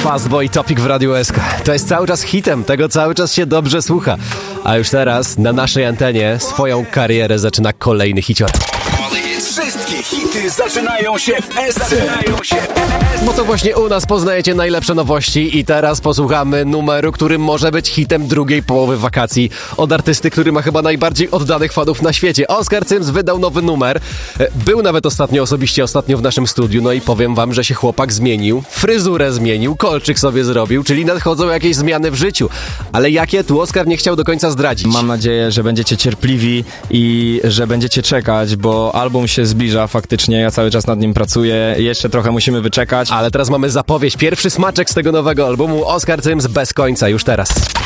Fastboy Topic w Radiu SK. To jest cały czas hitem, tego cały czas się dobrze słucha. A już teraz na naszej antenie swoją karierę zaczyna kolejny hicior. Wszystkie hity zaczynają się w SC. Bo to właśnie u nas poznajecie najlepsze nowości i teraz posłuchamy numeru, który może być hitem drugiej połowy wakacji. Od artysty, który ma chyba najbardziej oddanych fanów na świecie. Oskar Cyms wydał nowy numer. Był nawet osobiście w naszym studiu, no i powiem wam, że się chłopak zmienił. Fryzurę zmienił, kolczyk sobie zrobił, czyli nadchodzą jakieś zmiany w życiu. Ale jakie tu Oskar nie chciał do końca zdradzić. Mam nadzieję, że będziecie cierpliwi i że będziecie czekać, bo album się zbliża faktycznie, ja cały czas nad nim pracuję, jeszcze trochę musimy wyczekać. Ale teraz mamy zapowiedź, pierwszy smaczek z tego nowego albumu. Oskar Cyms bez końca, już teraz.